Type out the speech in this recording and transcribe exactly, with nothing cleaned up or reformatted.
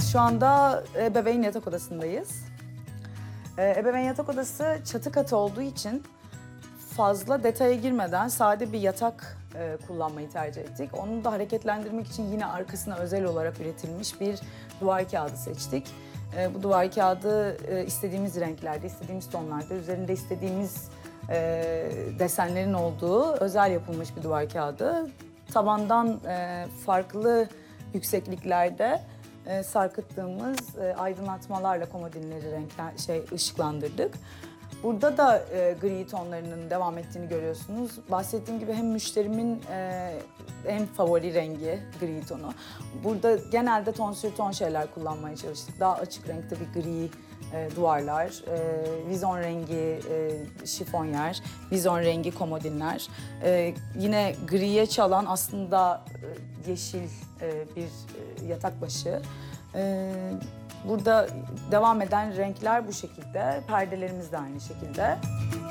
Şu anda ebeveyn yatak odasındayız. Ee, ebeveyn yatak odası çatı katı olduğu için fazla detaya girmeden sade bir yatak e, kullanmayı tercih ettik. Onu da hareketlendirmek için yine arkasına özel olarak üretilmiş bir duvar kağıdı seçtik. E, bu duvar kağıdı e, istediğimiz renklerde, istediğimiz tonlarda, üzerinde istediğimiz e, desenlerin olduğu özel yapılmış bir duvar kağıdı. Tabandan e, farklı yüksekliklerde e, sarkıttığımız e, aydınlatmalarla komodinleri renkler şey ışıklandırdık. Burada da e, gri tonlarının devam ettiğini görüyorsunuz. Bahsettiğim gibi hem müşterimin e, en favori rengi gri tonu. Burada genelde ton sür ton şeyler kullanmaya çalıştık. Daha açık renkte bir gri e, duvarlar, e, vizon rengi e, şifonyer, vizon rengi komodinler. E, yine griye çalan aslında e, yeşil e, bir e, yatak başı. E, Burada devam eden renkler bu şekilde, perdelerimiz de aynı şekilde.